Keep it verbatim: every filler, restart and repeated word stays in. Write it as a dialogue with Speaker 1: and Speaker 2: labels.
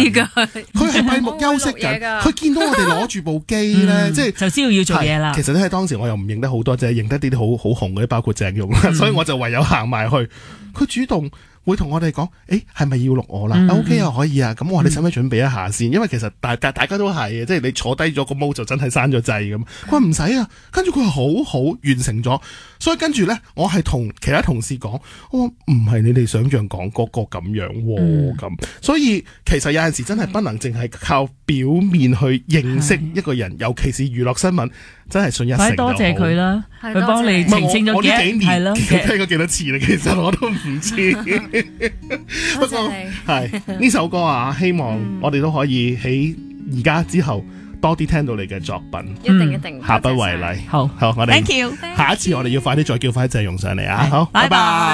Speaker 1: 知㗎，
Speaker 2: 佢係閉目休息緊，佢見到我哋攞住部機咧，嗯、即係
Speaker 1: 就知道要做嘢啦。
Speaker 2: 其實咧，當時我又唔認得好多，即係認得啲啲好好紅嗰啲，包括鄭融啦，嗯、所以我就唯有行埋去。佢主動會同我哋講，誒係咪要錄我啦、嗯、？O K 啊，可以啊。咁我話你使唔使準備一下先？因為其實大大大家都係嘅，即係你坐低咗個 mode 就真係閂咗掣咁。佢話唔使啊，跟住佢話好好完成咗。所以跟住咧，我係同其他同事講，我唔係你哋想象講嗰個咁樣喎咁、嗯。所以其實有陣時真係不能淨係靠表面去認識一個人，尤其是娛樂新聞，真係信一成就好。
Speaker 1: 多謝佢啦，佢幫你澄清咗幾
Speaker 2: 幾年，
Speaker 1: 係咯，
Speaker 2: 聽過幾多次啦，其實我都唔知。不過係呢首歌啊，希望我哋都可以喺而家之後多啲聽到你嘅作品，
Speaker 3: 一定一定，
Speaker 2: 下不為例。
Speaker 1: 好，
Speaker 2: 好，我哋
Speaker 1: Thank you，
Speaker 2: 下一次我哋要快啲再叫翻鄭融上嚟啊！好，拜拜。